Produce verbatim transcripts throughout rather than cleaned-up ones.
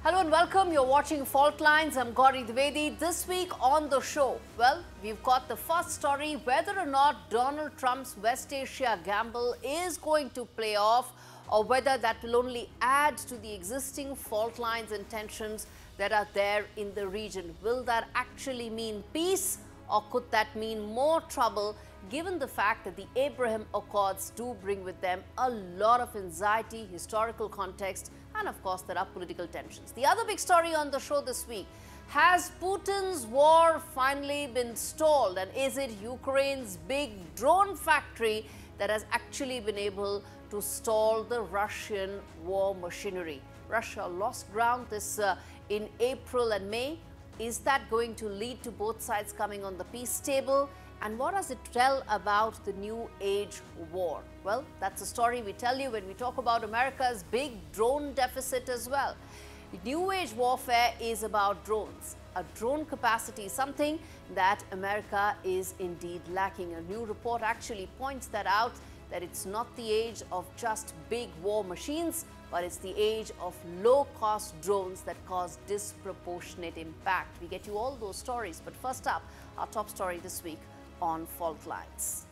Hello and welcome. You're watching Fault Lines. I'm Gauri Dwivedi. This week on the show, well, we've got the first story whether or not Donald Trump's West Asia gamble is going to play off or whether that will only add to the existing fault lines and tensions that are there in the region. Will that actually mean peace or could that mean more trouble, given the fact that the Abraham Accords do bring with them a lot of anxiety, historical context, and of course there are political tensions. The other big story on the show this week: has Putin's war finally been stalled, and is it Ukraine's big drone factory that has actually been able to stall the Russian war machinery? Russia lost ground this uh, in April and May. Is that going to lead to both sides coming on the peace table? And what does it tell about the new age war? Well, that's a story we tell you when we talk about America's big drone deficit as well. New age warfare is about drones. A drone capacity is something that America is indeed lacking. A new report actually points that out, that it's not the age of just big war machines, but it's the age of low-cost drones that cause disproportionate impact. We get you all those stories, but first up, our top story this week on Fault Lines.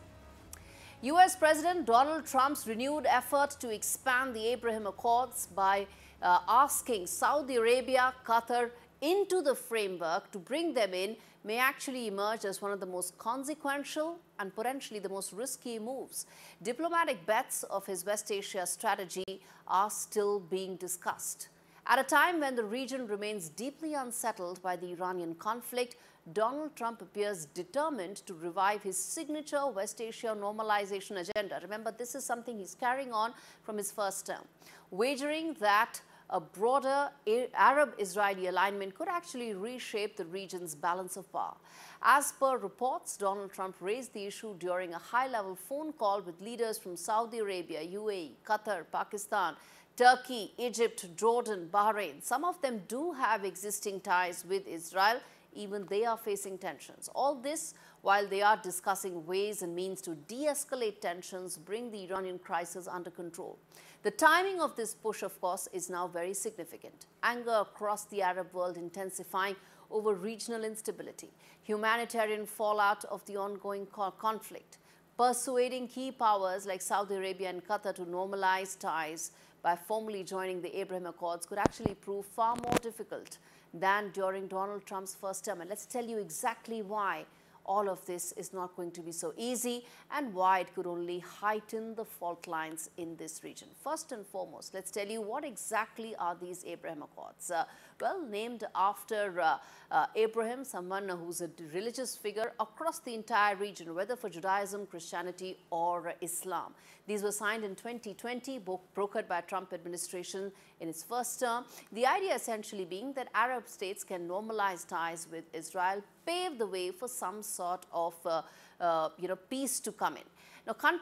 U S President Donald Trump's renewed effort to expand the Abraham Accords by uh, asking Saudi Arabia, Qatar into the framework to bring them in may actually emerge as one of the most consequential and potentially the most risky moves. Diplomatic bets of his West Asia strategy are still being discussed. At a time when the region remains deeply unsettled by the Iranian conflict, Donald Trump appears determined to revive his signature West Asia normalization agenda. Remember, this is something he's carrying on from his first term, wagering that a broader Arab-Israeli alignment could actually reshape the region's balance of power. As per reports, Donald Trump raised the issue during a high-level phone call with leaders from Saudi Arabia, U A E, Qatar, Pakistan, Turkey, Egypt, Jordan, Bahrain. Some of them do have existing ties with Israel. Even they are facing tensions. All this while they are discussing ways and means to de-escalate tensions, bring the Iranian crisis under control. The timing of this push, of course, is now very significant. Anger across the Arab world intensifying over regional instability, humanitarian fallout of the ongoing conflict, persuading key powers like Saudi Arabia and Qatar to normalize ties by formally joining the Abraham Accords could actually prove far more difficult than during Donald Trump's first term. And let's tell you exactly why all of this is not going to be so easy and why it could only heighten the fault lines in this region. First and foremost, let's tell you what exactly are these Abraham Accords. Uh, well, named after uh, uh, Abraham, someone who's a religious figure across the entire region, whether for Judaism, Christianity, or Islam. These were signed in twenty twenty, brokered by Trump administration in its first term. The idea essentially being that Arab states can normalize ties with Israel, pave the way for some sort of uh, uh, you know, peace to come in. Now,